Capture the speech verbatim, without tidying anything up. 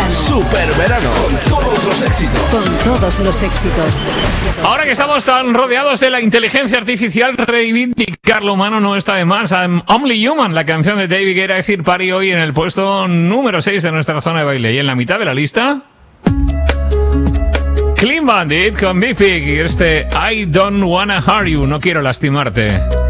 verano. Super verano. Con todos los éxitos. Con todos los éxitos. Ahora que estamos tan rodeados de la inteligencia artificial, reivindicar lo humano no está de más. I'm Only Human, la canción de David Guetta, decir Party, hoy en el puesto número seis de nuestra zona de baile. Y en la mitad de la lista, Clean Bandit con Big Pig y este I Don't Wanna Hurt You, no quiero lastimarte.